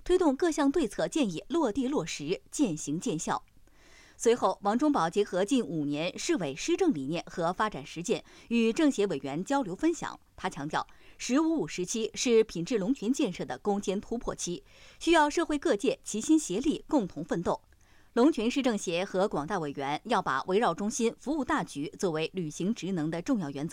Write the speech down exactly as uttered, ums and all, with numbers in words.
推动各项对策建议落地落实，见行见效。随后，王忠宝结合近五年市委施政理念和发展实践，与政协委员交流分享。他强调，“十五五”时期是品质龙泉建设的攻坚突破期，需要社会各界齐心协力，共同奋斗。龙泉市政协和广大委员要把围绕中心、服务大局作为履行职能的重要原则。